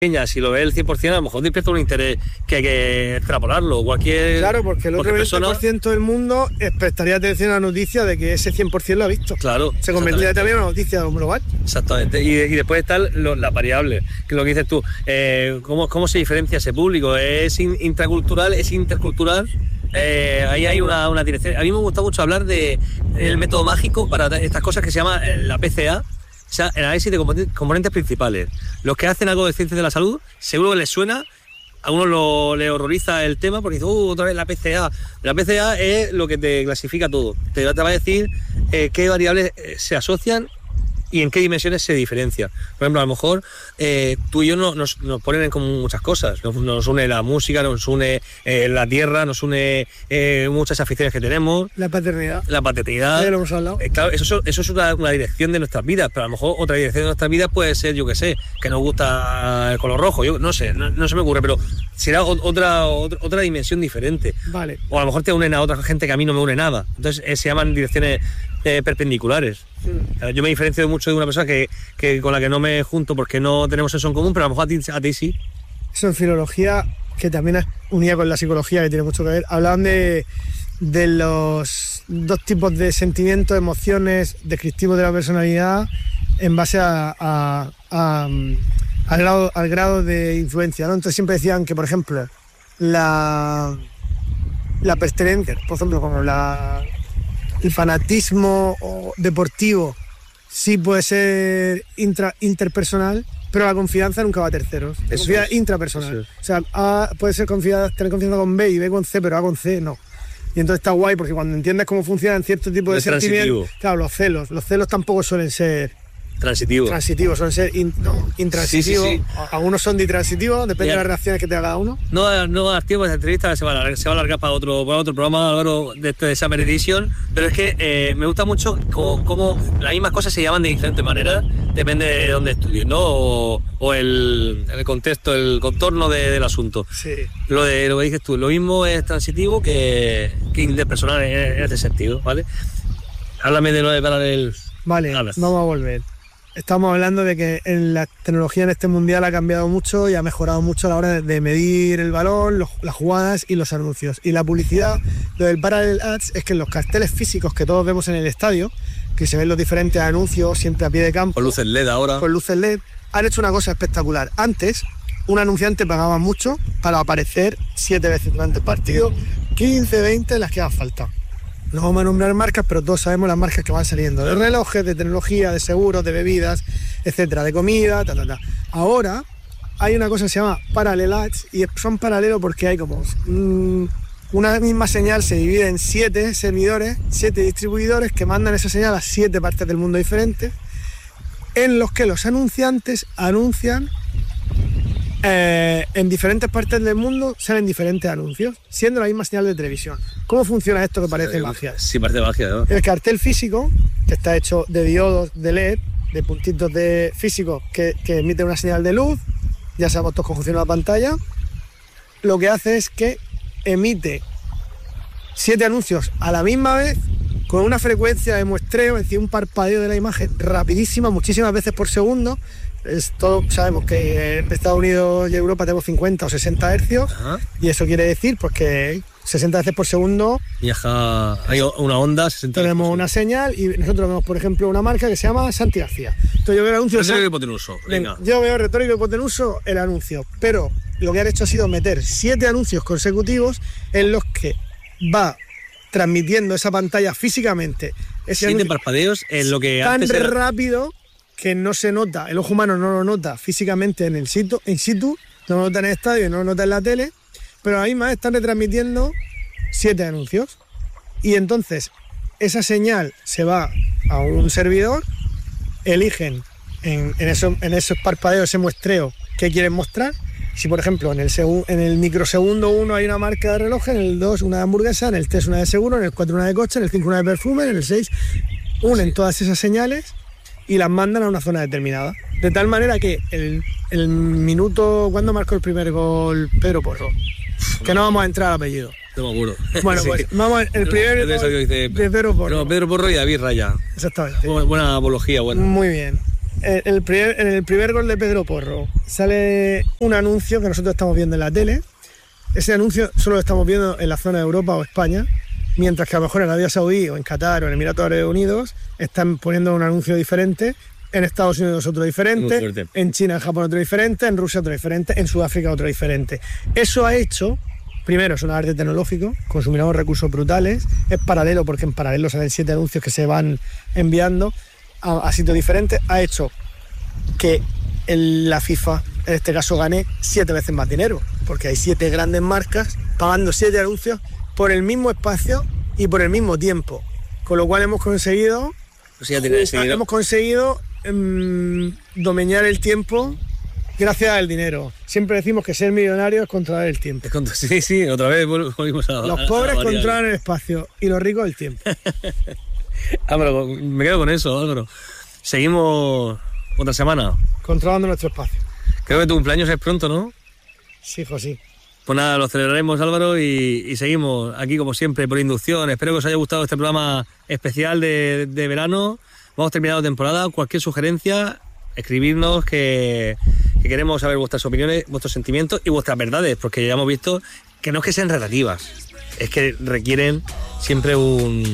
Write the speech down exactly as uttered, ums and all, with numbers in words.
si lo ve el cien por ciento, a lo mejor despierta un interés que hay que extrapolarlo. Cualquier, claro, porque el otro veinte por ciento del mundo prestaría atención a la noticia de que ese cien por ciento lo ha visto. Claro. Se convertiría también en una noticia global. Exactamente. Y, y después están las variables, que es lo que dices tú. Eh, ¿cómo, ¿Cómo se diferencia ese público? ¿Es in, intracultural? ¿Es intercultural? Eh, ahí hay una, una dirección. A mí me gusta mucho hablar de el método mágico para estas cosas que se llama la P C A. O sea, el análisis de componentes principales. Los que hacen algo de ciencias de la salud, seguro que les suena, a uno lo, le horroriza el tema porque dice, uh, otra vez la P C A. La P C A es lo que te clasifica todo. Te, te va a decir eh, qué variables se asocian y en qué dimensiones se diferencia. Por ejemplo, a lo mejor eh, tú y yo no, nos, nos ponen como muchas cosas. Nos, nos une la música, nos une eh, la tierra, nos une eh, muchas aficiones que tenemos. La paternidad. La paternidad. Ya lo hemos hablado. Eh, claro, eso, eso es una, una dirección de nuestras vidas, pero a lo mejor otra dirección de nuestras vidas puede ser, yo qué sé, que nos gusta el color rojo. Yo no sé, no, no se me ocurre, pero será otra, otra, otra dimensión diferente. Vale. O a lo mejor te unen a otra gente que a mí no me une nada. Entonces eh, se llaman direcciones eh, perpendiculares. Sí. Yo me diferencio mucho de una persona que, que con la que no me junto porque no tenemos eso en común, pero a lo mejor a ti, a ti sí. Eso en filología, que también es unida con la psicología, que tiene mucho que ver, hablaban de, de los dos tipos de sentimientos, emociones descriptivos de la personalidad en base a, a, a, al, grado, al grado de influencia, ¿no? Entonces siempre decían que, por ejemplo, la, la pertenencia, por ejemplo, como la, el fanatismo deportivo, sí puede ser intra, interpersonal, pero la confianza nunca va a terceros. La confianza es intrapersonal. O sea, A puede ser confianza, tener confianza con B y B con C, pero A con C no. Y entonces está guay porque cuando entiendes cómo funcionan ciertos tipos de sentimientos, claro, los celos, los celos tampoco suelen ser transitivos. Transitivos, suelen ser in, no, intransitivos. Sí, sí, sí. Algunos son ditransitivos, depende ya de las reacciones que tenga cada uno. No, no va a dar tiempo, esta entrevista se va a alargar, se va a alargar para otro, para otro programa, Álvaro, de este Summer Edition, pero es que eh, me gusta mucho cómo, cómo las mismas cosas se llaman de diferentes maneras, depende de dónde estudies, ¿no? O, o el, el contexto, el contorno de, del asunto. Sí. Lo, de, lo que dices tú, lo mismo es transitivo que, que interpersonal en, en este sentido, ¿vale? Háblame de lo de Parallel. Vale, Hablas. Vamos a volver. Estamos hablando de que en la tecnología en este mundial ha cambiado mucho y ha mejorado mucho a la hora de, de medir el balón, los, las jugadas y los anuncios. Y la publicidad, lo del Parallel Ads, es que en los carteles físicos que todos vemos en el estadio, que se ven los diferentes anuncios siempre a pie de campo. Con luces L E D ahora. Con luces L E D, han hecho una cosa espectacular. Antes, un anunciante pagaba mucho para aparecer siete veces durante el partido, quince, veinte, las que hagan falta. No vamos a nombrar marcas, pero todos sabemos las marcas que van saliendo, de relojes, de tecnología, de seguros, de bebidas, etcétera, de comida, ta, ta, ta. Ahora hay una cosa que se llama Parallel Ads y son paralelos porque hay como mmm, una misma señal se divide en siete servidores, siete distribuidores que mandan esa señal a siete partes del mundo diferentes, en los que los anunciantes anuncian Eh, en diferentes partes del mundo salen diferentes anuncios, siendo la misma señal de televisión. ¿Cómo funciona esto que parece sí, magia? Sí, parece magia, ¿no? El cartel físico, que está hecho de diodos de L E D, de puntitos de físicos que, que emiten una señal de luz, ya sabemos todos cómo funciona la pantalla, lo que hace es que emite siete anuncios a la misma vez, con una frecuencia de muestreo, es decir, un parpadeo de la imagen rapidísima, muchísimas veces por segundo. Esto sabemos que en Estados Unidos y Europa tenemos cincuenta o sesenta hercios. Ajá. Y eso quiere decir pues que sesenta veces por segundo viaja, hay una onda, sesenta tenemos una señal y nosotros vemos, por ejemplo, una marca que se llama Santi García. Entonces yo veo el anuncio. Retórico y hipotenuso. Venga. Yo veo retórico y hipotenuso el anuncio, pero lo que han hecho ha sido meter siete anuncios consecutivos en los que va transmitiendo esa pantalla físicamente. Ese siete parpadeos en lo que tan antes era... rápido que no se nota, el ojo humano no lo nota físicamente en el situ, en situ, no lo nota en el estadio, no lo nota en la tele, pero a la misma vez están retransmitiendo siete anuncios. Y entonces esa señal se va a un servidor, eligen en, en, eso, en esos parpadeos, ese muestreo que quieren mostrar. Si por ejemplo en el, segu, en el microsegundo uno hay una marca de reloj, en el dos una de hamburguesa, en el tres una de seguro, en el cuatro una de coche, en el cinco una de perfume, en el seis unen sí. todas esas señales y las mandan a una zona determinada. De tal manera que el, el minuto... ¿Cuándo marcó el primer gol Pedro Porro? Que no vamos a entrar al apellido. No me acuerdo. Bueno, pues sí. vamos el primer gol dice, de Pedro Porro. No, Pedro Porro y David Raya. Exactamente. Buena apología, buena. Muy bien. en el, primer, en el primer gol de Pedro Porro sale un anuncio que nosotros estamos viendo en la tele. Ese anuncio solo lo estamos viendo en la zona de Europa o España, mientras que a lo mejor en Arabia Saudí o en Qatar o en Emiratos Árabes Unidos están poniendo un anuncio diferente, en Estados Unidos otro diferente, en China, en Japón otro diferente, en Rusia otro diferente, en Sudáfrica otro diferente. Eso ha hecho, primero es un avance tecnológico, consumiremos recursos brutales, es paralelo porque en paralelo salen siete anuncios que se van enviando a, a sitios diferentes, ha hecho que el, la FIFA en este caso gane siete veces más dinero, porque hay siete grandes marcas pagando siete anuncios por el mismo espacio y por el mismo tiempo, con lo cual hemos conseguido o sea, hemos conseguido um, domeñar el tiempo gracias al dinero. Siempre decimos que ser millonario es controlar el tiempo. Sí, sí, otra vez volvimos a... Los pobres a controlan el espacio y los ricos el tiempo. Álvaro, me quedo con eso, Álvaro. Seguimos otra semana. Controlando nuestro espacio. Creo que tu cumpleaños es pronto, ¿no? Sí, hijo, sí. Pues nada, lo celebraremos, Álvaro, y, y seguimos aquí como siempre por inducción. Espero que os haya gustado este programa especial de, de verano. Vamos terminando temporada. Cualquier sugerencia, escribirnos, que, que queremos saber vuestras opiniones, vuestros sentimientos y vuestras verdades, porque ya hemos visto que no es que sean relativas, es que requieren siempre un...